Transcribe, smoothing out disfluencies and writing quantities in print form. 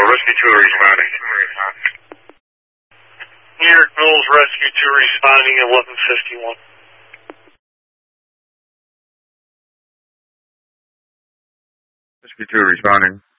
Rescue 2 responding. New York Mills Rescue 2 responding at 1151. Rescue 2 responding.